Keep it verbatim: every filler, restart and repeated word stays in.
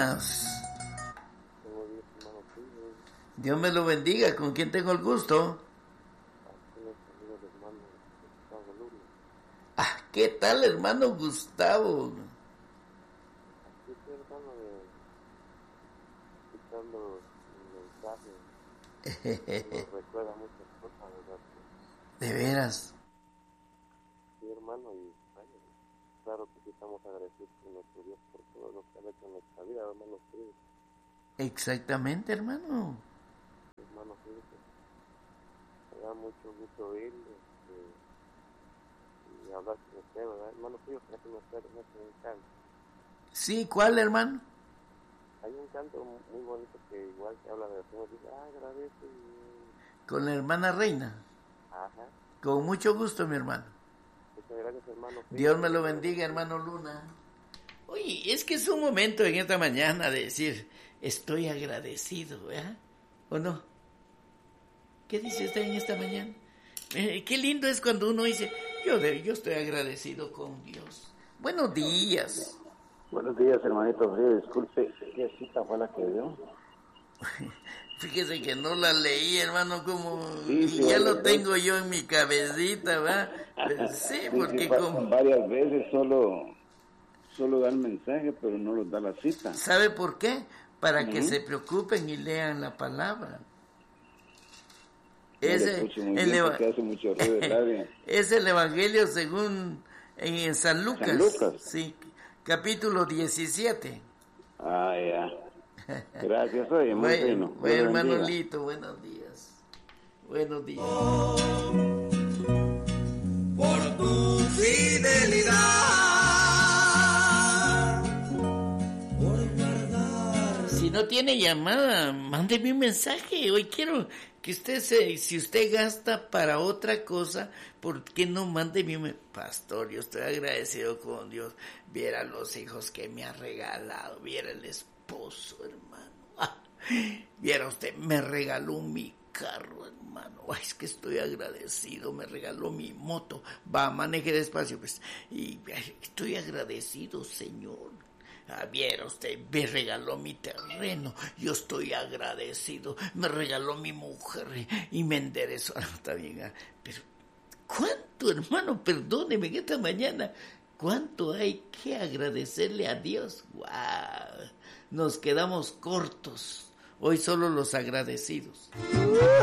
días. Buenos días, hermano Silvio. Dios me lo bendiga. ¿Con quién tengo el gusto? Aquí les saluda el hermano Gustavo Luna. Ah, ¿qué tal, hermano Gustavo? Aquí estoy, hermano, de, escuchando el mensaje. Nos recuerda muchas cosas, ¿verdad? De veras. Sí, hermano, y vaya, claro que sí estamos agradecidos con nuestro Dios por todo lo que ha hecho en nuestra vida, hermano Silvio. Exactamente, hermano. Hermano Silvio, me da mucho gusto oírle este, y hablar con usted, ¿verdad? Hermano Silvio, que hace usted un canto. Sí, ¿cuál, hermano? Hay un canto muy bonito que igual que habla de la Señor, dice, ah, agradece. Con la hermana Reina. Ajá. Con mucho gusto, mi hermano. Muchas gracias, hermano. Dios me lo bendiga, hermano Luna. Oye, es que es un momento en esta mañana de decir, estoy agradecido, ¿verdad? ¿O no? ¿Qué dice usted en esta mañana? Eh, qué lindo es cuando uno dice, yo, de, yo estoy agradecido con Dios. Buenos días. Buenos días, hermanito Frío. Disculpe, ¿qué cita fue la que dio? Fíjese que no la leí, hermano, como sí, sí, ya varias lo tengo veces. yo en mi cabecita, ¿va? Sí, sí, porque sí, como... varias veces solo, solo da el mensaje, pero no los da la cita. ¿Sabe por qué? Para uh-huh. que se preocupen y lean la palabra. No Es, le escucho muy el, bien el, porque hace mucho ruido el área. Es el Evangelio según en San Lucas, San Lucas. Sí, capítulo diecisiete. Ah, ya. Gracias, oye, muy bueno, fino. Bueno, hermano Lito, buenos días. Buenos días. Por tu fidelidad, por guardar. Si no tiene llamada, mándeme un mensaje. Hoy quiero que usted se, si usted gasta para otra cosa, ¿por qué no mándeme un pastor? Yo estoy agradecido con Dios. Viera los hijos que me ha regalado, viera el esposo, hermano. Ah, viera usted, me regaló mi carro, hermano. Ay, es que estoy agradecido, me regaló mi moto. Va, maneje despacio, pues. Y ay, estoy agradecido, Señor. Ah, viera usted, me regaló mi terreno, yo estoy agradecido, me regaló mi mujer y me enderezó. Ah, está bien, ah, pero ¿cuánto, hermano? Perdóneme que esta mañana, ¿cuánto hay que agradecerle a Dios? ¡Wow! Nos quedamos cortos, hoy solo los agradecidos.